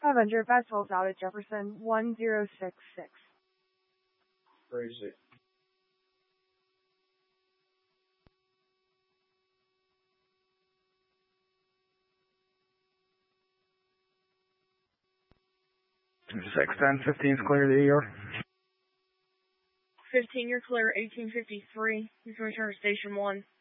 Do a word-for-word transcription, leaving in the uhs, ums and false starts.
Avenger vessels out at Jefferson one zero six six. Crazy. six ten, fifteen's clear to E R. fifteen, you're clear, eighteen fifty-three. You can return to Station one.